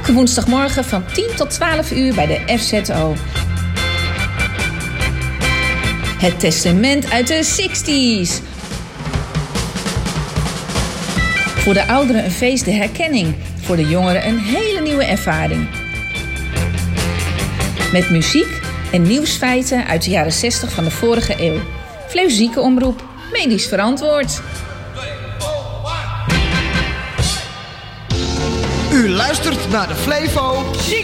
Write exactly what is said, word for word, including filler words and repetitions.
Elke woensdagmorgen van tien tot twaalf uur bij de F Z O. Het testament uit de zestig's. Voor de ouderen een feest de herkenning. Voor de jongeren een hele nieuwe ervaring. Met muziek en nieuwsfeiten uit de jaren zestig van de vorige eeuw. Flevo Ziekenomroep, medisch verantwoord. U luistert naar de Flevo Ziekenomroep.